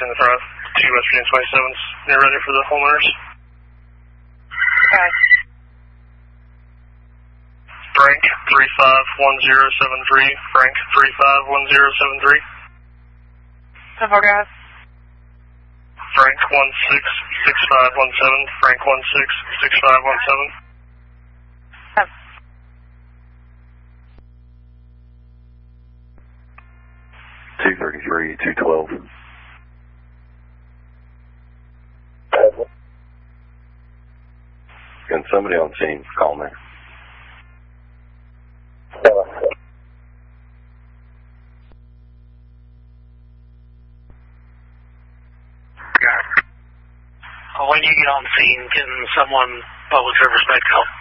in the front of 2 West Virginia 27s. They're ready for the homeowners. Okay. Frank 351073. Frank 351073. 10-4, guys. Frank 166517. Frank 166517. 233, 212. Can somebody on scene call me? When you get on scene, can someone public service back help?